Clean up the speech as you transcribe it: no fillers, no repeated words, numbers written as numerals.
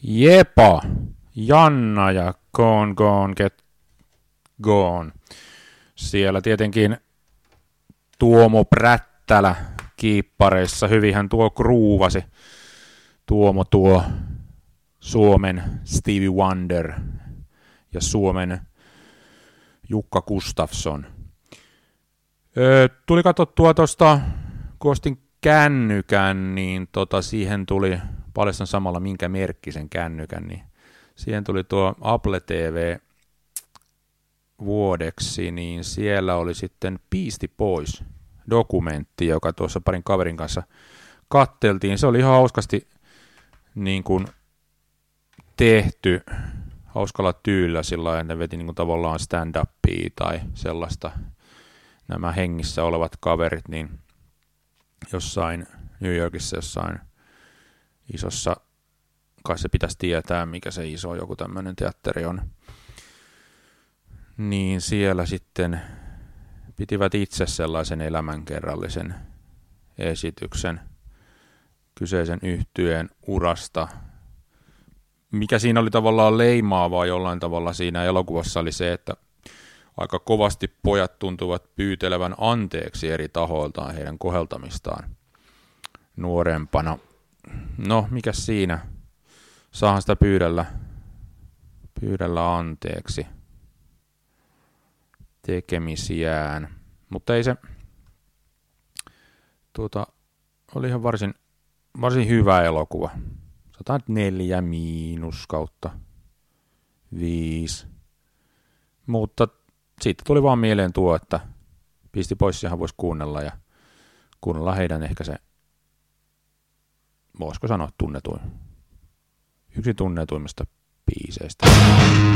Jepa, Janna ja Gone Get Gone. Siellä tietenkin Tuomo Prättälä kiippareissa. Hyvinhän tuo gruuvasi. Tuomo tuo Suomen Stevie Wonder ja Suomen Jukka Gustafsson. Tuli katsottua tuosta, kun ostin kännykän, niin siihen tuli, paljastan samalla minkä merkkisen kännykän, niin siihen tuli tuo Apple TV vuodeksi, niin siellä oli sitten Piisti pois -dokumentti, joka tuossa parin kaverin kanssa katteltiin. Se oli ihan hauskasti niin kuin tehty, hauskalla tyylillä sillä lailla, että ne veti niin kuin tavallaan stand-upia tai sellaista. Nämä hengissä olevat kaverit, niin jossain New Yorkissa, jossain isossa, kai se pitäisi tietää, mikä se iso joku tämmöinen teatteri on, niin siellä sitten pitivät itse sellaisen elämänkerrallisen esityksen kyseisen yhtyeen urasta. Mikä siinä oli tavallaan leimaavaa jollain tavalla siinä elokuvassa oli se, että aika kovasti pojat tuntuvat pyytelevän anteeksi eri tahoiltaan heidän koheltamistaan nuorempana. No, mikä siinä? Saahan sitä pyydellä anteeksi tekemisiään. Mutta ei se, oli ihan varsin hyvä elokuva. 104/5. Mutta siitä tuli vaan mieleen tuo, että Piisti pois ihan voisi kuunnella heidän ehkä se, voisiko sanoa yksi tunnetuimmista biiseistä.